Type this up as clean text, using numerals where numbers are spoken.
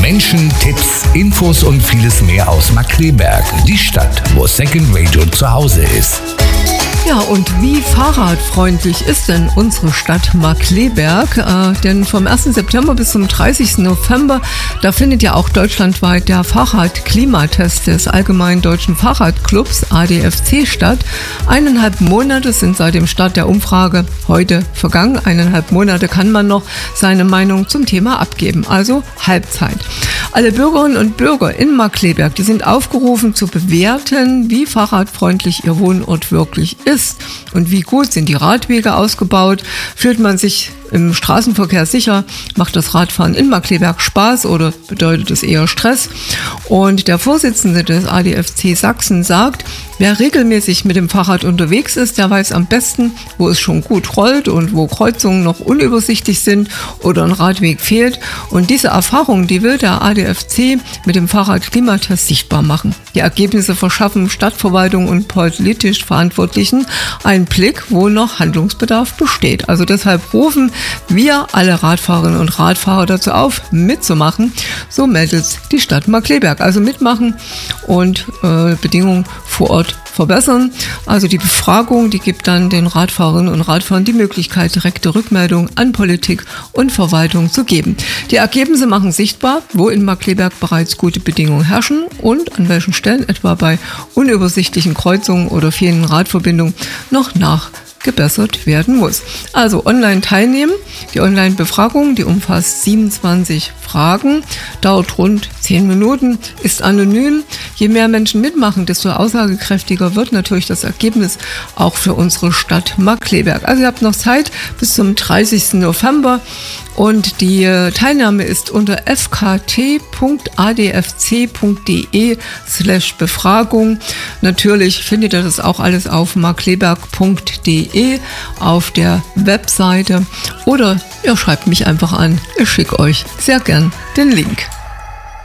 Menschen, Tipps, Infos und vieles mehr aus Markkleeberg, die Stadt, wo Second Radio zu Hause ist. Ja, und wie fahrradfreundlich ist denn unsere Stadt Markkleeberg? Denn vom 1. September bis zum 30. November, da findet ja auch deutschlandweit der Fahrradklimatest des Allgemeinen Deutschen Fahrradclubs ADFC statt. 1,5 Monate sind seit dem Start der Umfrage heute vergangen. 1,5 Monate kann man noch seine Meinung zum Thema abgeben, also Halbzeit. Alle Bürgerinnen und Bürger in Markkleeberg, die sind aufgerufen zu bewerten, wie fahrradfreundlich ihr Wohnort wirklich ist und wie gut sind die Radwege ausgebaut. Fühlt man sich im Straßenverkehr sicher? Macht das Radfahren in Markkleeberg Spaß oder bedeutet es eher Stress? Und der Vorsitzende des ADFC Sachsen sagt, wer regelmäßig mit dem Fahrrad unterwegs ist, der weiß am besten, wo es schon gut rollt und wo Kreuzungen noch unübersichtlich sind oder ein Radweg fehlt. Und diese Erfahrung, die will der ADFC mit dem Fahrradklimatest sichtbar machen. Die Ergebnisse verschaffen Stadtverwaltung und politisch Verantwortlichen einen Blick, wo noch Handlungsbedarf besteht. Also deshalb rufen wir alle Radfahrerinnen und Radfahrer dazu auf, mitzumachen. So meldet die Stadt Markkleeberg. Also mitmachen und Bedingungen vor Ort verbessern. Also die Befragung, die gibt dann den Radfahrerinnen und Radfahrern die Möglichkeit, direkte Rückmeldungen an Politik und Verwaltung zu geben. Die Ergebnisse machen sichtbar, wo in Markkleeberg bereits gute Bedingungen herrschen und an welchen Stellen, etwa bei unübersichtlichen Kreuzungen oder fehlenden Radverbindungen, noch nachgebessert werden muss. Also online teilnehmen. Die Online-Befragung, die umfasst 27 Fragen, dauert rund 10 Minuten, ist anonym. Je mehr Menschen mitmachen, desto aussagekräftiger wird natürlich das Ergebnis auch für unsere Stadt Markkleeberg. Also ihr habt noch Zeit bis zum 30. November. Und die Teilnahme ist unter fkt.adfc.de/Befragung. Natürlich findet ihr das auch alles auf markkleeberg.de auf der Webseite oder ihr schreibt mich einfach an. Ich schicke euch sehr gern den Link.